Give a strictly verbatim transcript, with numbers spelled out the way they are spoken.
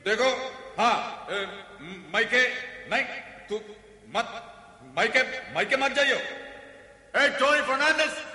देखो, हाँ, ए, माइके नहीं, तू मत, माइके माइके मत जाइयो। ए टोनी फर्नांडिस,